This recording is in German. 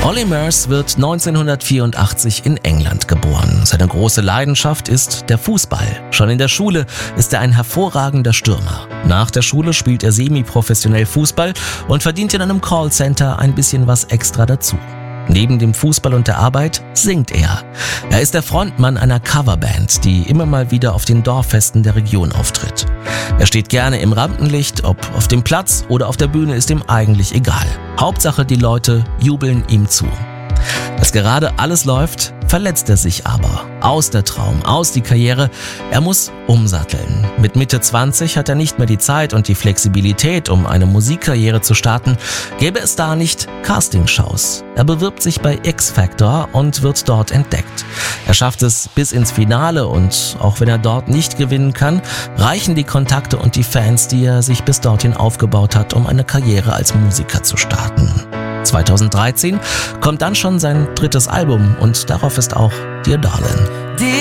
Olly Murs wird 1984 in England geboren. Seine große Leidenschaft ist der Fußball. Schon in der Schule ist er ein hervorragender Stürmer. Nach der Schule spielt er semi-professionell Fußball und verdient in einem Callcenter ein bisschen was extra dazu. Neben dem Fußball und der Arbeit singt er. Er ist der Frontmann einer Coverband, die immer mal wieder auf den Dorffesten der Region auftritt. Er steht gerne im Rampenlicht, ob auf dem Platz oder auf der Bühne ist ihm eigentlich egal. Hauptsache, die Leute jubeln ihm zu. Dass gerade alles läuft, verletzt er sich aber. Aus der Traum, aus die Karriere. Er muss umsatteln. Mit Mitte 20 hat er nicht mehr die Zeit und die Flexibilität, um eine Musikkarriere zu starten. Gäbe es da nicht Castingshows. Er bewirbt sich bei X Factor und wird dort entdeckt. Er schafft es bis ins Finale und auch wenn er dort nicht gewinnen kann, reichen die Kontakte und die Fans, die er sich bis dorthin aufgebaut hat, um eine Karriere als Musiker zu starten. 2013 kommt dann schon sein drittes Album und darauf ist auch Dear Darling.